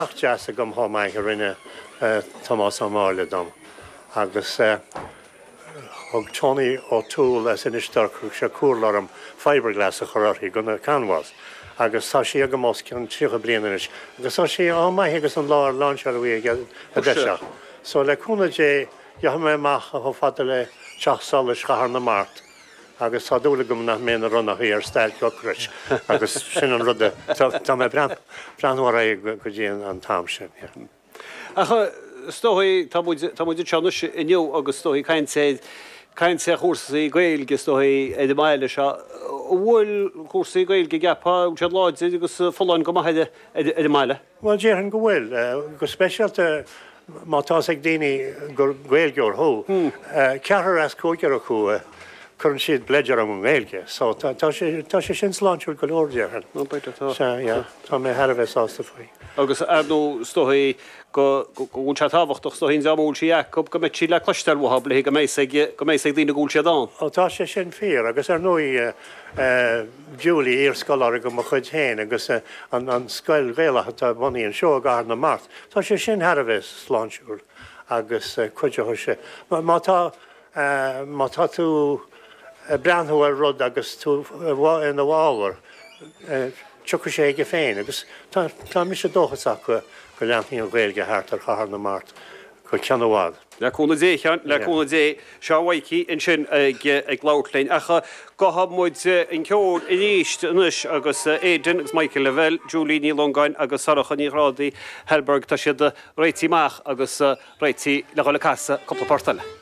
Jazz a gom hámaid go rinne Tomás O'Marle dom. Agus og Tony O'Toole as in istarch se cuarlarm fiberglass a chorartí gona canvas. Agus tá sí aga mos cean trícha blianais. Agus tá sí ámaith agus an láir lásear a deise. So le cúna dé me mach a ho fada le teach solis chahar na mart. Agus tá dúla gom nach ména runna ar stail gocris. Agus sin an rudde tá me brandhar go dtíon an tam sin. Acha stói tá muidir teannis inniu agus stói cain sé chósaí gailge stói é maile se bhfuil chósaí gailge gapá se láid agus fallán go maithe é maile. Well déan go bhfuil go speisialta mátá ag daoine gur gailgeor thó. Ceathar as cóigear a chua chun siad bleidir am gailge, so tá sé sin sláintúil go leordéan. Tá mé herbheith ásta faoi. Agus nó stói go gúnse táhachtach stóhín amúil sí go go meid sí le cloisteir bhhabla go mééis dína gúil sé dá. Tá sé sin fér, agus nuí Julie ar scolar go mo chuid héin agus an scoil réalathe tá buíon seo gar na mart. Tá sé sin herbheith sláintúil agus chuide se. Má tá tú brandhfuil rud agus tú in na bháhar tucha sé go féin, agus tá mi sé dóchasach go leantaí an bhilge háart ar chahar na mart go ceanhád. Leúna dé seáhaí in sin ag láirlein acha gohab muid in ceol iníist inis agus éidir agus Michael Level, Julie ní Longáin agus Saracha ní Rádaí Helberg tá siad réitiíach agus réitií le gála casa coppla portala.